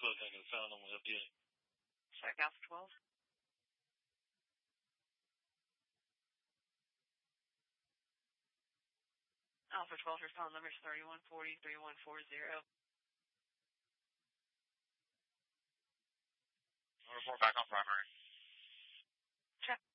close into the phone on the LPA. Check Alpha 12. Alpha 12, your phone number is 3140-3140. I'll report back on primary. Check.